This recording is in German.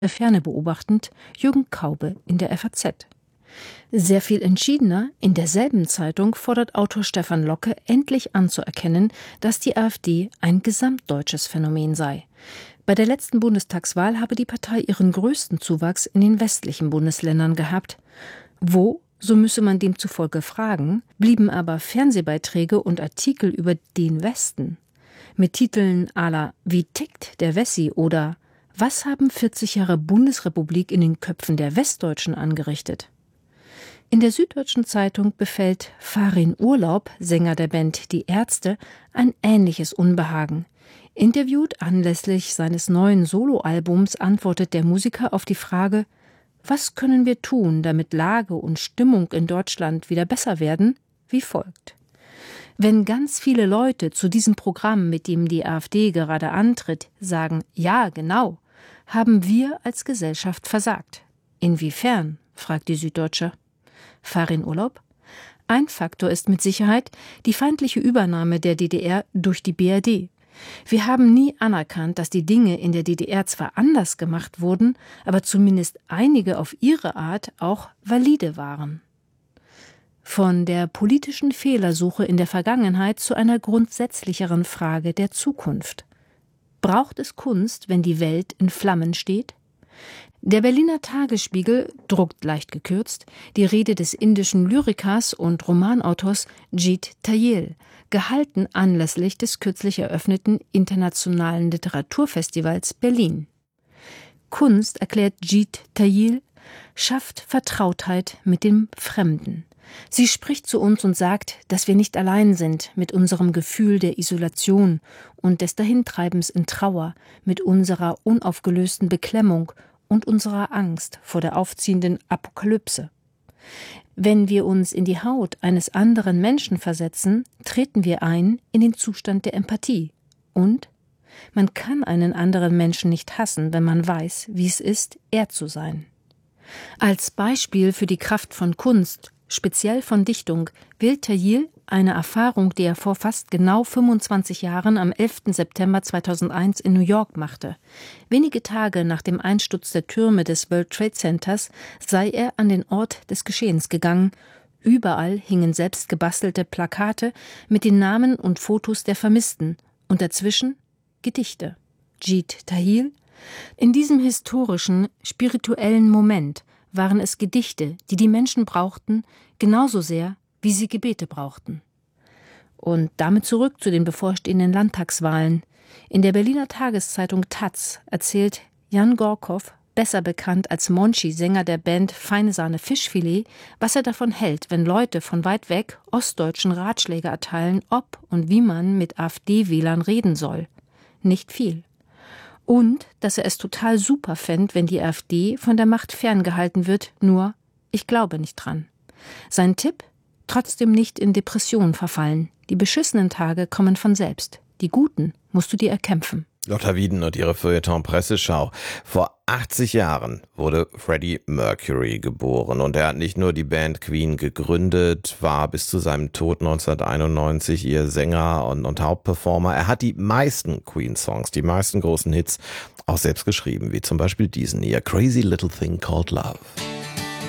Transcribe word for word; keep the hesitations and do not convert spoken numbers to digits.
der Ferne beobachtend, Jürgen Kaube in der F A Z. Sehr viel entschiedener, in derselben Zeitung fordert Autor Stefan Locke endlich anzuerkennen, dass die AfD ein gesamtdeutsches Phänomen sei. Bei der letzten Bundestagswahl habe die Partei ihren größten Zuwachs in den westlichen Bundesländern gehabt. Wo, so müsse man demzufolge fragen, blieben aber Fernsehbeiträge und Artikel über den Westen mit Titeln à la »Wie tickt der Wessi« oder »Was haben vierzig Jahre Bundesrepublik in den Köpfen der Westdeutschen angerichtet?« In der Süddeutschen Zeitung befällt Farin Urlaub, Sänger der Band Die Ärzte, ein ähnliches Unbehagen. Interviewt anlässlich seines neuen Soloalbums antwortet der Musiker auf die Frage: Was können wir tun, damit Lage und Stimmung in Deutschland wieder besser werden? Wie folgt: Wenn ganz viele Leute zu diesem Programm, mit dem die AfD gerade antritt, sagen, ja, genau, haben wir als Gesellschaft versagt. Inwiefern? Fragt die Süddeutsche. Farin Urlaub: Ein Faktor ist mit Sicherheit die feindliche Übernahme der D D R durch die B R D. Wir haben nie anerkannt, dass die Dinge in der D D R zwar anders gemacht wurden, aber zumindest einige auf ihre Art auch valide waren. Von der politischen Fehlersuche in der Vergangenheit zu einer grundsätzlicheren Frage der Zukunft. Braucht es Kunst, wenn die Welt in Flammen steht? Der Berliner Tagesspiegel druckt leicht gekürzt die Rede des indischen Lyrikers und Romanautors Jeet Thayil, gehalten anlässlich des kürzlich eröffneten Internationalen Literaturfestivals Berlin. Kunst, erklärt Jeet Thayil, schafft Vertrautheit mit dem Fremden. Sie spricht zu uns und sagt, dass wir nicht allein sind mit unserem Gefühl der Isolation und des Dahintreibens in Trauer, mit unserer unaufgelösten Beklemmung und unserer Angst vor der aufziehenden Apokalypse. Wenn wir uns in die Haut eines anderen Menschen versetzen, treten wir ein in den Zustand der Empathie. Und man kann einen anderen Menschen nicht hassen, wenn man weiß, wie es ist, er zu sein. Als Beispiel für die Kraft von Kunst, speziell von Dichtung, wählt Thayil eine Erfahrung, die er vor fast genau fünfundzwanzig Jahren am elften September zweitausendeins in New York machte. Wenige Tage nach dem Einsturz der Türme des World Trade Centers sei er an den Ort des Geschehens gegangen. Überall hingen selbst gebastelte Plakate mit den Namen und Fotos der Vermissten und dazwischen Gedichte. Jeet Thayil: In diesem historischen, spirituellen Moment waren es Gedichte, die die Menschen brauchten, genauso sehr, wie sie Gebete brauchten. Und damit zurück zu den bevorstehenden Landtagswahlen. In der Berliner Tageszeitung Taz erzählt Jan Gorkow, besser bekannt als Monchi, Sänger der Band Feine Sahne Fischfilet, was er davon hält, wenn Leute von weit weg Ostdeutschen Ratschläge erteilen, ob und wie man mit AfD-Wählern reden soll. Nicht viel. Und dass er es total super fände, wenn die AfD von der Macht ferngehalten wird, nur, ich glaube nicht dran. Sein Tipp? Trotzdem nicht in Depressionen verfallen. Die beschissenen Tage kommen von selbst. Die guten musst du dir erkämpfen. Lotta Wieden und ihre Feuilleton-Presseschau. Vor achtzig Jahren wurde Freddie Mercury geboren und er hat nicht nur die Band Queen gegründet, war bis zu seinem Tod neunzehnhunderteinundneunzig ihr Sänger und, und Hauptperformer. Er hat die meisten Queen-Songs, die meisten großen Hits auch selbst geschrieben, wie zum Beispiel diesen hier, Crazy Little Thing Called Love.